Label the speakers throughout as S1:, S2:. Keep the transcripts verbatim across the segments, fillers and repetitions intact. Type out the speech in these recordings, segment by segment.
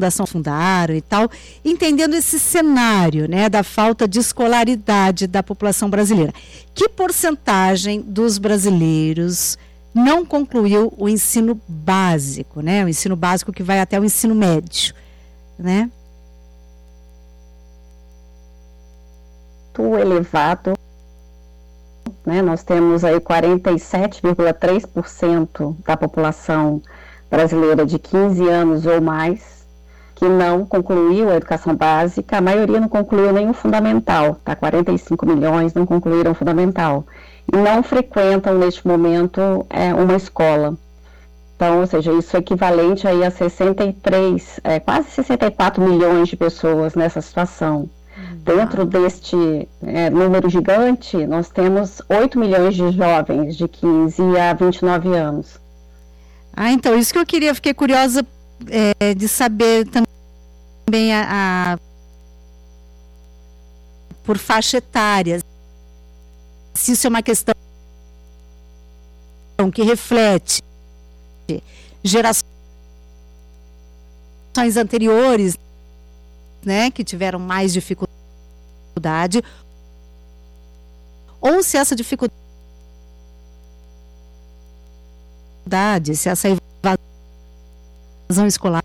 S1: fundação fundaram e tal, entendendo esse cenário, né, da falta de escolaridade da população brasileira. Que porcentagem dos brasileiros não concluiu o ensino básico, né, o ensino básico que vai até o ensino médio, né?
S2: Muito elevado, né? Nós temos aí quarenta e sete vírgula três por cento da população brasileira de quinze anos ou mais que não concluiu a educação básica. A maioria não concluiu nem o fundamental, tá? quarenta e cinco milhões não concluíram o fundamental e não frequentam neste momento é, uma escola. Então, ou seja, isso é equivalente aí a sessenta e três, é, quase sessenta e quatro milhões de pessoas nessa situação. Dentro deste é, número gigante, nós temos oito milhões de jovens de quinze a vinte e nove anos.
S1: Ah, então, isso que eu queria, fiquei curiosa é, de saber também a, a, por faixa etária, se isso é uma questão que reflete gerações anteriores, né, que tiveram mais dificuldade, ou se essa dificuldade, se essa evasão escolar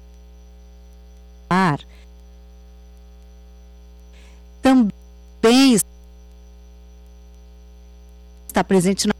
S1: também está presente na